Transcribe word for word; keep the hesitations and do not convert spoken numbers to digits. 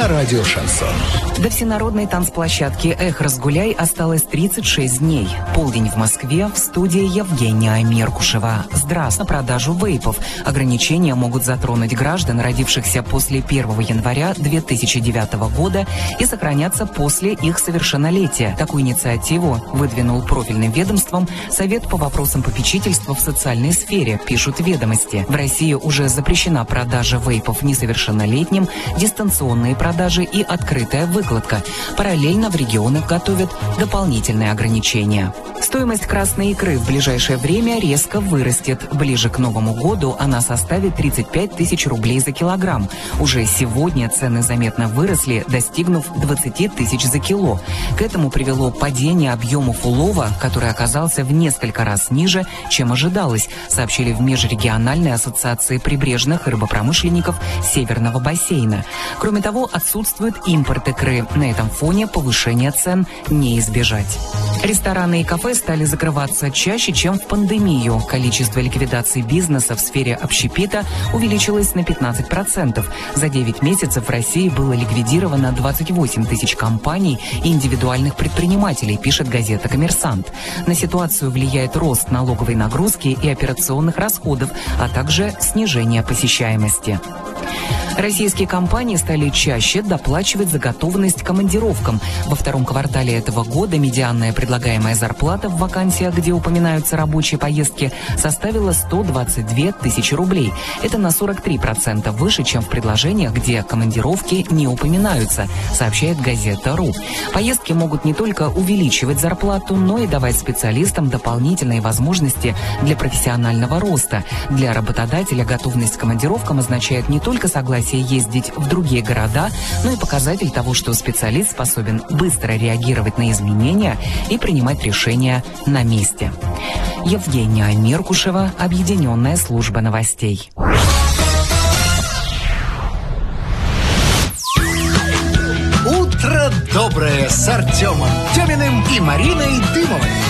на радио «Шансон». До всенародной танцплощадки «Эх, разгуляй» осталось тридцать шесть дней. Полдень в Москве, в студии Евгения Меркушева. Здравствуйте. На продажу вейпов. Ограничения могут затронуть граждан, родившихся после первого января две тысячи девятого года и сохраняться после их совершеннолетия. Такую инициативу выдвинул профильным ведомством Совет по вопросам попечительства в социальной сфере, пишут «Ведомости». В России уже запрещена продажа вейпов несовершеннолетним, дистанционные продажи и открытая выкладка. Параллельно в регионах готовят дополнительные ограничения. Стоимость красной икры в ближайшее время резко вырастет. Ближе к Новому году она составит тридцать пять тысяч рублей за килограмм. Уже сегодня цены заметно выросли, достигнув двадцати тысяч за кило. К этому привело падение объемов улова, который оказался в несколько раз ниже, чем ожидалось, сообщили в Межрегиональной ассоциации прибрежных рыбопромышленников Северного бассейна. Кроме того, отсутствует импорт икры. На этом фоне повышение цен не избежать. Рестораны и кафе стали закрываться чаще, чем в пандемию. Количество ликвидаций бизнеса в сфере общепита увеличилось на пятнадцать процентов. За девять месяцев в России было ликвидировано двадцать восемь тысяч компаний и индивидуальных предпринимателей, пишет газета «Коммерсант». На ситуацию влияет рост налоговой нагрузки и операционных расходов, а также снижение посещаемости. Российские компании стали чаще доплачивать за готовность к командировкам. Во втором квартале этого года медианная предлагаемая зарплата в вакансиях, где упоминаются рабочие поездки, составила сто двадцать две тысячи рублей. Это на сорок три процента выше, чем в предложениях, где командировки не упоминаются, сообщает газета «Ру». Поездки могут не только увеличивать зарплату, но и давать специалистам дополнительные возможности для профессионального роста. Для работодателя готовность к командировкам означает не только согласие ездить в другие города, но и показатель того, что специалист способен быстро реагировать на изменения и принимать решения на месте. Евгения Меркушева, Объединенная служба новостей. Утро доброе с Артемом Деминым и Мариной Дымовой.